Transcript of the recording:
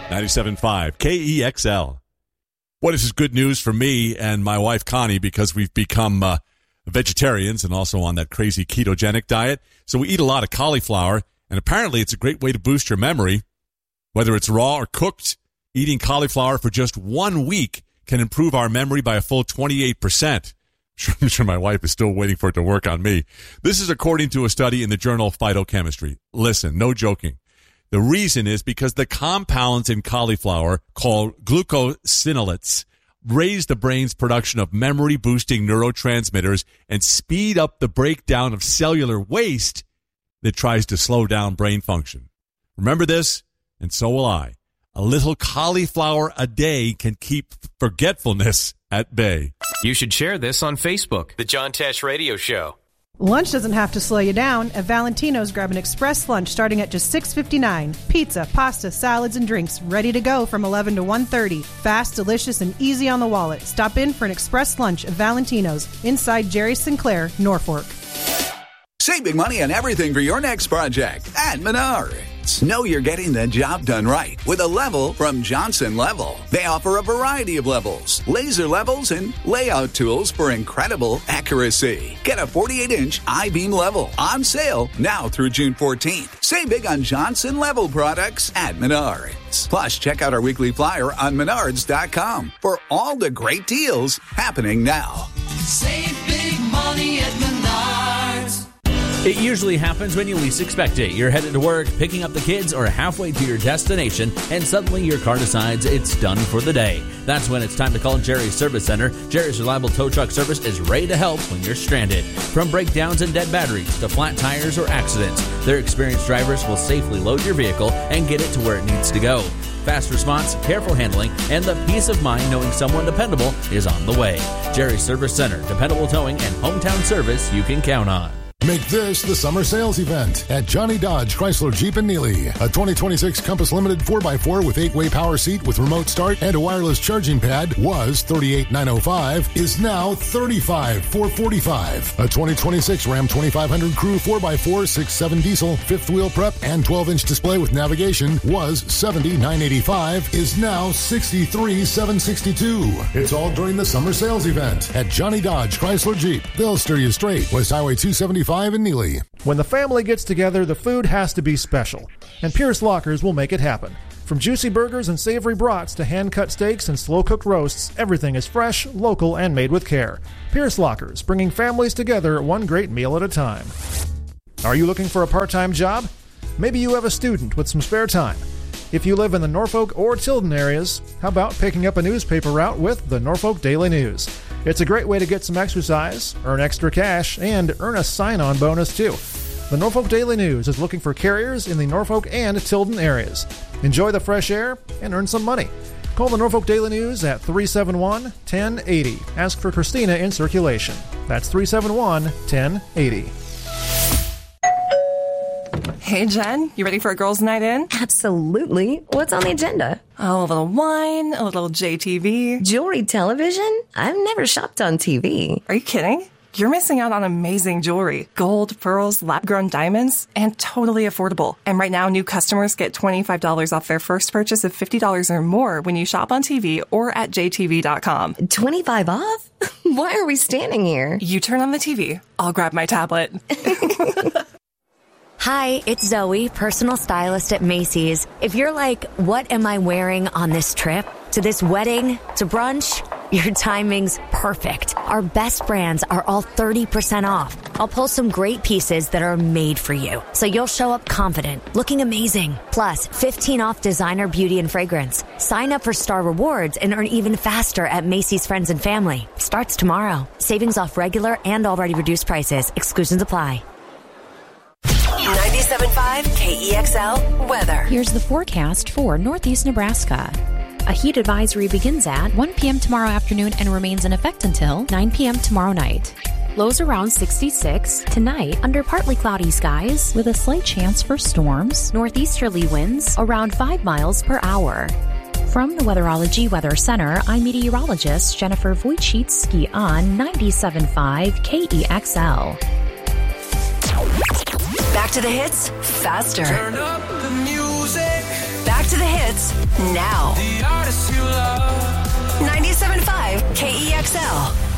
97.5 KEXL. Boy, this is good news for me and my wife Connie because we've become vegetarians and also on that crazy ketogenic diet. So we eat a lot of cauliflower, and apparently it's a great way to boost your memory. Whether it's raw or cooked, eating cauliflower for just 1 week can improve our memory by a full 28%. I'm sure my wife is still waiting for it to work on me. This is according to a study in the journal Phytochemistry. Listen, no joking. The reason is because the compounds in cauliflower called glucosinolates raise the brain's production of memory-boosting neurotransmitters and speed up the breakdown of cellular waste that tries to slow down brain function. Remember this, and so will I. A little cauliflower a day can keep forgetfulness at bay. You should share this on Facebook. The John Tesh Radio Show. Lunch doesn't have to slow you down. At Valentino's, grab an express lunch starting at just $6.59. Pizza, pasta, salads, and drinks ready to go from 11 to 1:30. Fast, delicious, and easy on the wallet. Stop in for an express lunch at Valentino's inside Jerry Sinclair, Norfolk. Save big money on everything for your next project at Menards. Know you're getting the job done right with a level from Johnson Level. They offer a variety of levels, laser levels, and layout tools for incredible accuracy. Get a 48-inch I-beam level on sale now through June 14th. Save big on Johnson Level products at Menards. Plus, check out our weekly flyer on Menards.com for all the great deals happening now. Save big money at Menards. It usually happens when you least expect it. You're headed to work, picking up the kids, or halfway to your destination, and suddenly your car decides it's done for the day. That's when it's time to call Jerry's Service Center. Jerry's Reliable Tow Truck Service is ready to help when you're stranded. From breakdowns and dead batteries to flat tires or accidents, their experienced drivers will safely load your vehicle and get it to where it needs to go. Fast response, careful handling, and the peace of mind knowing someone dependable is on the way. Jerry's Service Center, dependable towing and hometown service you can count on. Make this the summer sales event at Johnny Dodge Chrysler Jeep in Neely. A 2026 Compass Limited 4x4 with 8-way power seat with remote start and a wireless charging pad was $38,905, is now $35,445. A 2026 Ram 2500 Crew 4x4 6.7 diesel, 5th wheel prep, and 12-inch display with navigation was $70,985, is now $63,762. It's all during the summer sales event at Johnny Dodge Chrysler Jeep. They'll steer you straight. West Highway 275 in Neely. When the family gets together, the food has to be special, and Pierce Lockers will make it happen. From juicy burgers and savory brats to hand-cut steaks and slow-cooked roasts, everything is fresh, local, and made with care. Pierce Lockers, bringing families together one great meal at a time. Are you looking for a part-time job? Maybe you have a student with some spare time. If you live in the Norfolk or Tilden areas, how about picking up a newspaper route with the Norfolk Daily News? It's a great way to get some exercise, earn extra cash, and earn a sign-on bonus too. The Norfolk Daily News is looking for carriers in the Norfolk and Tilden areas. Enjoy the fresh air and earn some money. Call the Norfolk Daily News at 371-1080. Ask for Christina in circulation. That's 371-1080. Hey, Jen, you ready for a girls' night in? Absolutely. What's on the agenda? Oh, a little wine, a little JTV. Jewelry television? I've never shopped on TV. Are you kidding? You're missing out on amazing jewelry. Gold, pearls, lab-grown diamonds, and totally affordable. And right now, new customers get $25 off their first purchase of $50 or more when you shop on TV or at jtv.com. 25 off? Why are we standing here? You turn on the TV. I'll grab my tablet. Hi, it's Zoe, personal stylist at Macy's. If you're like, what am I wearing on this trip? To this wedding? To brunch? Your timing's perfect. Our best brands are all 30% off. I'll pull some great pieces that are made for you, so you'll show up confident, looking amazing. Plus, 15 off designer beauty and fragrance. Sign up for Star Rewards and earn even faster at Macy's Friends and Family. Starts tomorrow. Savings off regular and already reduced prices. Exclusions apply. 97.5 KEXL weather. Here's the forecast for Northeast Nebraska. A heat advisory begins at 1 p.m. tomorrow afternoon and remains in effect until 9 p.m. tomorrow night. Lows around 66. Tonight, under partly cloudy skies with a slight chance for storms. Northeasterly winds around 5 miles per hour. From the Weatherology Weather Center, I'm meteorologist Jennifer Wojcicki on 97.5 KEXL. Back to the hits, faster. Turn up the music. Back Back to the hits now. The artist you love. 97.5 KEXL.